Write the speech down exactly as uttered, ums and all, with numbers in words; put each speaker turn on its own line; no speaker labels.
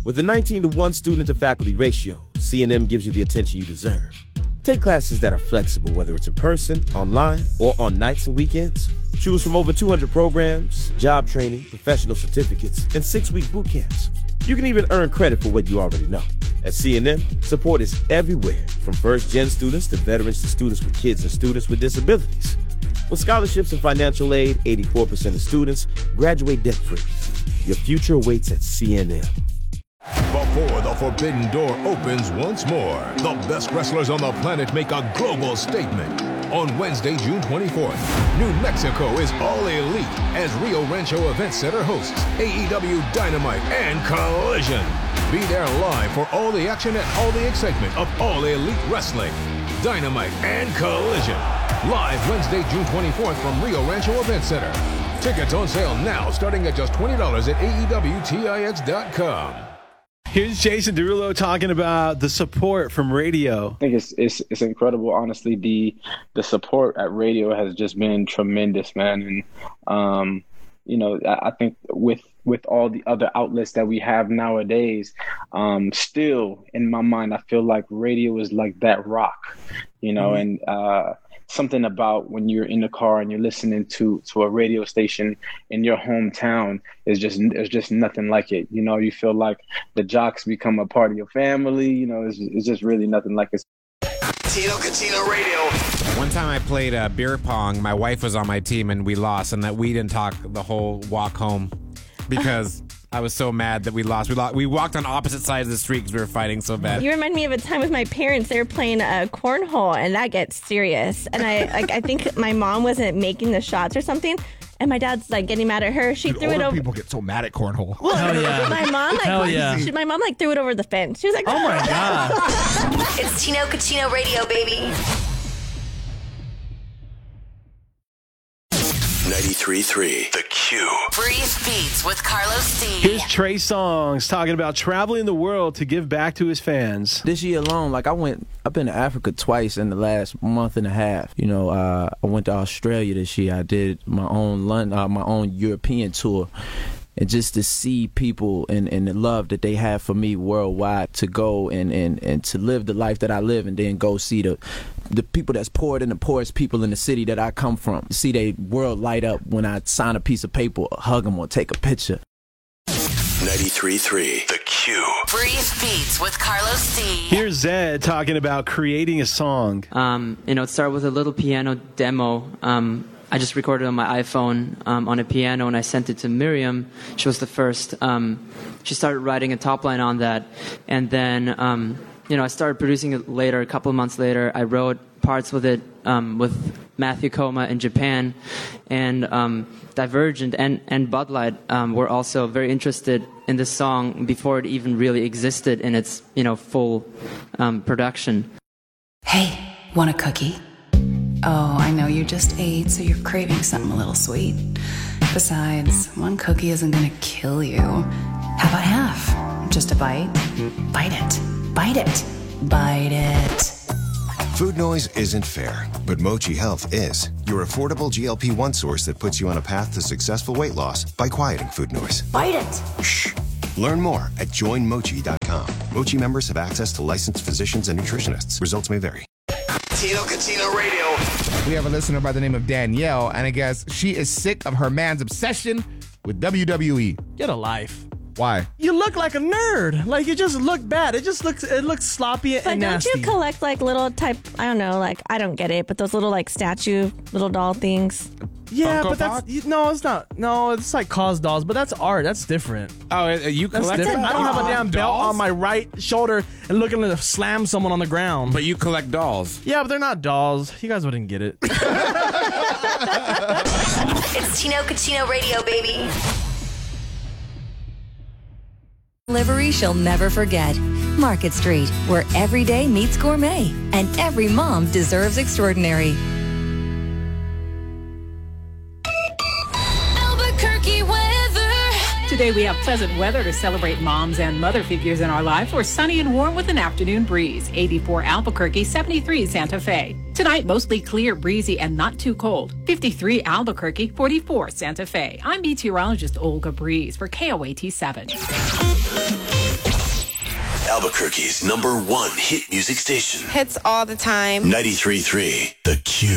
With a nineteen to one student to faculty ratio, C N M gives you the attention you deserve. Take classes that are flexible, whether it's in person, online, or on nights and weekends. Choose from over two hundred programs, job training, professional certificates, and six-week boot camps. You can even earn credit for what you already know. At C N M, support is everywhere, from first-gen students to veterans to students with kids and students with disabilities. With scholarships and financial aid, eighty-four percent of students graduate debt-free. Your future awaits at C N M.
Before the forbidden door opens once more, the best wrestlers on the planet make a global statement. On Wednesday, June twenty-fourth, New Mexico is all elite as Rio Rancho Event Center hosts A E W Dynamite and Collision. Be there live for all the action and all the excitement of All Elite Wrestling. Dynamite and Collision. Live Wednesday, June twenty-fourth from Rio Rancho Event Center. Tickets on sale now, starting at just twenty dollars at A E W Tix dot com.
Here's Jason Derulo talking about the support from radio.
I think it's it's it's incredible. Honestly, the the support at radio has just been tremendous, man. And um, you know, I, I think with with all the other outlets that we have nowadays, um, still in my mind, I feel like radio is like that rock, you know, mm-hmm. and uh, something about when you're in the car and you're listening to to a radio station in your hometown is just there's just nothing like it. You know, you feel like the jocks become a part of your family. You know, it's, it's just really nothing like it.
Tino Catino Radio.
One time I played uh, beer pong. My wife was on my team and we lost, and that we didn't talk the whole walk home because I was so mad that we lost. We lost. We walked on opposite sides of the street because we were fighting so bad.
You remind me of a time with my parents. They were playing a cornhole, and that gets serious. And I, like, I think my mom wasn't making the shots or something. And my dad's like getting mad at her. She
Dude,
threw it over.
People get so mad at cornhole.
Well,
Hell yeah.
my mom like,
Hell yeah.
she, my mom like threw it over the fence. She was like,
Oh my god.
It's Tino Catino Radio, baby. ninety-three point three The Q. Breeze Beats with Carlos D.
Here's Trey Songz talking about traveling the world to give back to his fans.
This year alone, like I went, I've been to Africa twice in the last month and a half. You know, uh, I went to Australia this year. I did my own London, uh, my own European tour. And just to see people and, and the love that they have for me worldwide, to go and, and, and to live the life that I live, and then go see the the people that's poor and the poorest people in the city that I come from. See their world light up when I sign a piece of paper, or hug them, or take a picture.
ninety-three point three The Q. Breeze Beats with Carlos D.
Here's Zed talking about creating a song.
Um, you know, it started with a little piano demo. Um, I just recorded on my iPhone um, on a piano, and I sent it to Miriam. She was the first. Um, she started writing a top line on that, and then um, you know I started producing it later. A couple of months later, I wrote parts with it um, with Matthew Koma in Japan, and um, Divergent and and Bud Light um, were also very interested in this song before it even really existed in its you know full um, production.
Hey, want a cookie? Oh, I know you just ate, so you're craving something a little sweet. Besides, one cookie isn't gonna kill you. How about half? Just a bite? Bite it. Bite it. Bite it.
Food noise isn't fair, but Mochi Health is. Your affordable G L P one source that puts you on a path to successful weight loss by quieting food noise.
Bite it.
Shh. Learn more at join mochi dot com. Mochi members have access to licensed physicians and nutritionists. Results may vary.
Tino Catino Radio.
We have a listener by the name of Danielle, and I guess she is sick of her man's obsession with W W E.
Get a life.
Why?
You look like a nerd. Like, you just look bad. It just looks it looks sloppy
but
and nasty.
But don't you collect like little type, I don't know, like, I don't get it, but those little like statue, little doll things?
Yeah,
Funko
but that's, you, no, it's not. No, it's like cause dolls, but that's art. That's different.
Oh, you
That's
collect
different. I don't have a damn belt
dolls?
on my right shoulder and looking to slam someone on the ground.
But you collect dolls.
Yeah, but they're not dolls. You guys wouldn't get it.
It's Tino Catino Radio, baby.
Delivery she'll never forget. Market Street, where every day meets gourmet and every mom deserves extraordinary.
Albuquerque weather. Today we have pleasant weather to celebrate moms and mother figures in our life. We're sunny and warm with an afternoon breeze. eighty-four Albuquerque, seventy-three Santa Fe. Tonight, mostly clear, breezy, and not too cold. fifty-three Albuquerque, forty-four Santa Fe. I'm meteorologist Olga Breeze for K O A T seven.
Albuquerque's number one hit music station.
Hits all the time.
ninety-three point three The Q.